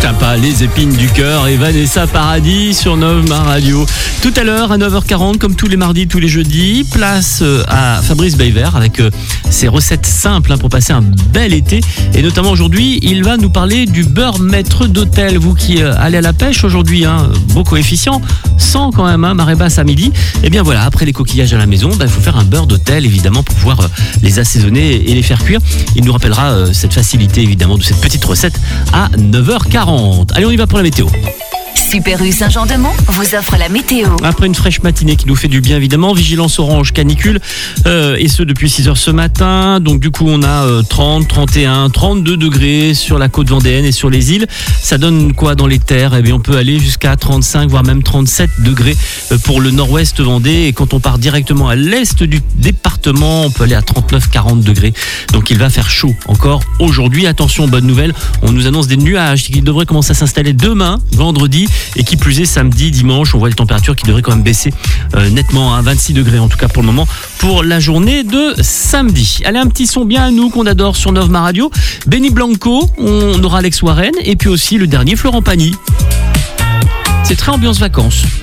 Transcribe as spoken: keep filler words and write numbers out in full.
t'as pas les épines du cœur et Vanessa Paradis sur Nova Radio. Tout à l'heure à neuf heures quarante, comme tous les mardis, tous les jeudis, place à Fabrice Bayver avec ses recettes simples hein, pour passer un bel été. Et notamment aujourd'hui, il va nous parler du beurre maître d'hôtel. Vous qui allez à la pêche aujourd'hui, hein, beau coefficient, cent quand même, hein, marée basse à midi. Et bien voilà, après les coquillages à la maison, il bah, faut faire un beurre d'hôtel évidemment pour pouvoir euh, les assaisonner et les faire cuire. Il nous rappellera euh, cette facilité évidemment de cette petite recette à neuf heures quarante. Allez, on y va pour la météo. Super U Saint-Jean-de-Mont vous offre la météo. Après une fraîche matinée qui nous fait du bien évidemment, vigilance orange canicule euh, et ce depuis six heures ce matin. Donc du coup on a euh, trente, trente et un, trente-deux degrés sur la côte vendéenne et sur les îles. Ça donne quoi dans les terres? Eh bien on peut aller jusqu'à trente-cinq voire même trente-sept degrés pour le nord-ouest Vendée. Et quand on part directement à l'est du département, on peut aller à trente-neuf, quarante degrés. Donc il va faire chaud encore aujourd'hui. Attention, bonne nouvelle, on nous annonce des nuages qui devraient commencer à s'installer demain, vendredi. Et qui plus est, samedi, dimanche, on voit les températures qui devraient quand même baisser euh, nettement, hein, vingt-six degrés en tout cas pour le moment, pour la journée de samedi. Allez, un petit son bien à nous qu'on adore sur Nova Radio. Benny Blanco, on aura Alex Warren et puis aussi le dernier Florent Pagny. C'est très ambiance vacances.